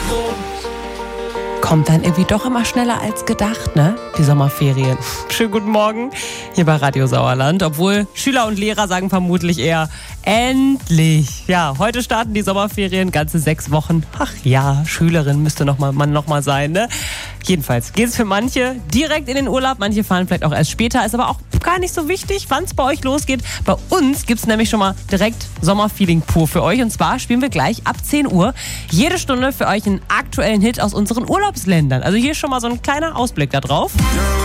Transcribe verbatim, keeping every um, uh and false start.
Kommt dann irgendwie doch immer schneller als gedacht, ne? Die Sommerferien. Schönen guten Morgen hier bei Radio Sauerland. Obwohl Schüler und Lehrer sagen vermutlich eher endlich. Ja, heute starten die Sommerferien, ganze sechs Wochen. Ach ja, Schülerin müsste noch mal, man noch mal sein, ne? Jedenfalls geht es für manche direkt in den Urlaub. Manche fahren vielleicht auch erst später. Ist aber auch gar nicht so wichtig, wann es bei euch losgeht. Bei uns gibt es nämlich schon mal direkt Sommerfeeling pur für euch. Und zwar spielen wir gleich ab zehn Uhr jede Stunde für euch einen aktuellen Hit aus unseren Urlaubsländern. Also hier schon mal so ein kleiner Ausblick da drauf.